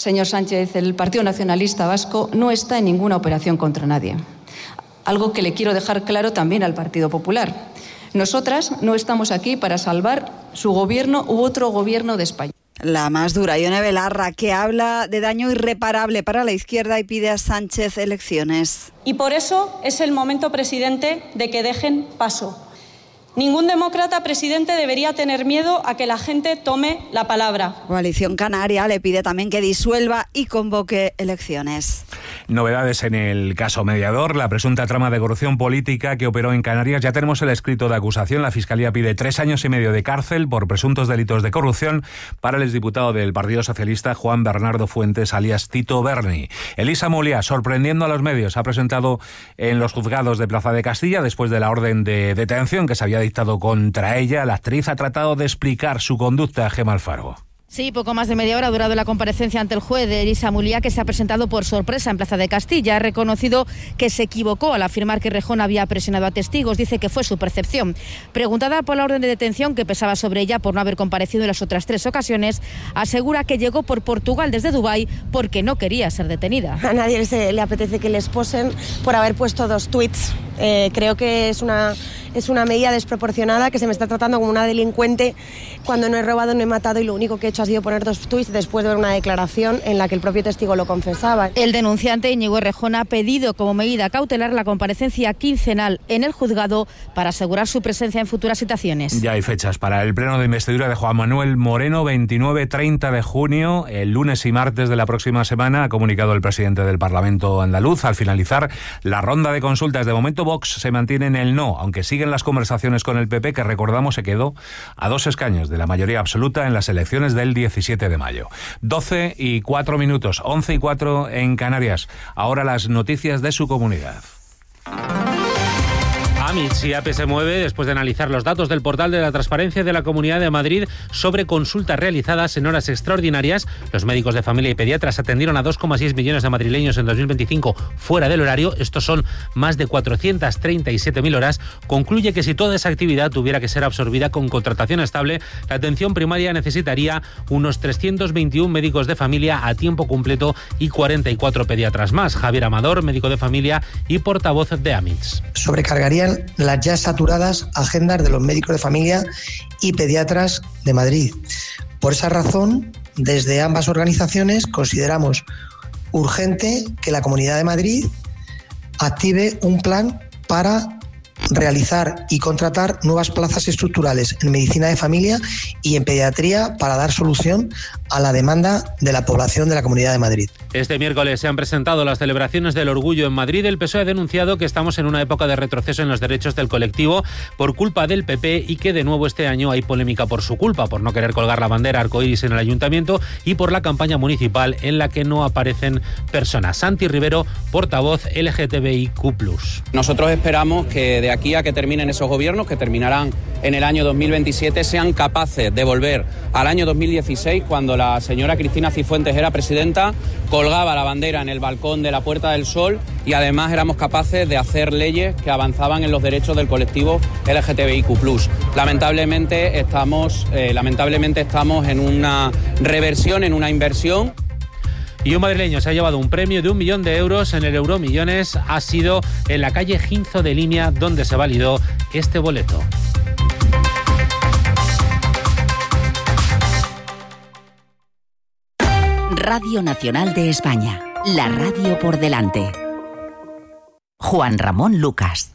Señor Sánchez, el Partido Nacionalista Vasco no está en ninguna operación contra nadie. Algo que le quiero dejar claro también al Partido Popular. Nosotras no estamos aquí para salvar su gobierno u otro gobierno de España. La más dura, Ione Belarra, que habla de daño irreparable para la izquierda y pide a Sánchez elecciones. Y por eso es el momento, presidente, de que dejen paso. Ningún demócrata, presidente, debería tener miedo a que la gente tome la palabra. Coalición Canaria le pide también que disuelva y convoque elecciones. Novedades en el caso Mediador, la presunta trama de corrupción política que operó en Canarias. Ya tenemos el escrito de acusación. La Fiscalía pide 3 años y medio de cárcel por presuntos delitos de corrupción para el exdiputado del Partido Socialista, Juan Bernardo Fuentes, alias Tito Berni. Elisa Mulia, sorprendiendo a los medios, ha presentado en los juzgados de Plaza de Castilla, después de la orden de detención que se había dictado contra ella. La actriz ha tratado de explicar su conducta a Gemma Alfaro. Sí, poco más de media hora ha durado la comparecencia ante el juez de Elisa Mulia, que se ha presentado por sorpresa en Plaza de Castilla. Ha reconocido que se equivocó al afirmar que Rejón había presionado a testigos. Dice que fue su percepción. Preguntada por la orden de detención que pesaba sobre ella por no haber comparecido en las otras 3 ocasiones, asegura que llegó por Portugal desde Dubái porque no quería ser detenida. A nadie le apetece que le esposen por haber puesto 2 tuits. Creo que es una medida desproporcionada, que se me está tratando como una delincuente cuando no he robado, no he matado y lo único que he hecho ha sido poner 2 tuits después de ver una declaración en la que el propio testigo lo confesaba. El denunciante Íñigo Errejón ha pedido como medida cautelar la comparecencia quincenal en el juzgado para asegurar su presencia en futuras citaciones. Ya hay fechas para el pleno de investidura de Juan Manuel Moreno, 29-30 de junio, el lunes y martes de la próxima semana, ha comunicado el presidente del Parlamento andaluz. Al finalizar la ronda de consultas, de momento Vox se mantiene en el no, aunque siguen las conversaciones con el PP, que recordamos se quedó a 2 escaños de la mayoría absoluta en las elecciones del 17 de mayo. 12:04 minutos, 11:04 en Canarias. Ahora las noticias de su comunidad. AMITS y AP se mueve después de analizar los datos del portal de la transparencia de la Comunidad de Madrid sobre consultas realizadas en horas extraordinarias. Los médicos de familia y pediatras atendieron a 2,6 millones de madrileños en 2025 fuera del horario. Estos son más de 437.000 horas. Concluye que si toda esa actividad tuviera que ser absorbida con contratación estable, la atención primaria necesitaría unos 321 médicos de familia a tiempo completo y 44 pediatras más. Javier Amador, médico de familia y portavoz de AMITS. Sobrecargarían las ya saturadas agendas de los médicos de familia y pediatras de Madrid. Por esa razón, desde ambas organizaciones consideramos urgente que la Comunidad de Madrid active un plan para realizar y contratar nuevas plazas estructurales en medicina de familia y en pediatría para dar solución a la demanda de la población de la Comunidad de Madrid. Este miércoles se han presentado las celebraciones del orgullo en Madrid. El PSOE ha denunciado que estamos en una época de retroceso en los derechos del colectivo por culpa del PP y que de nuevo este año hay polémica por su culpa, por no querer colgar la bandera arcoíris en el ayuntamiento y por la campaña municipal en la que no aparecen personas. Santi Rivero, portavoz LGTBIQ+. Nosotros esperamos que de aquí a que terminen esos gobiernos, que terminarán en el año 2027, sean capaces de volver al año 2016, cuando la señora Cristina Cifuentes era presidenta, colgaba la bandera en el balcón de la Puerta del Sol y además éramos capaces de hacer leyes que avanzaban en los derechos del colectivo LGTBIQ+. Lamentablemente estamos en una reversión, en una inversión. Y un madrileño se ha llevado un premio de 1 millón de euros en el Euromillones. Ha sido en la calle Ginzo de Limia donde se validó este boleto. Radio Nacional de España, la radio por delante. Juan Ramón Lucas.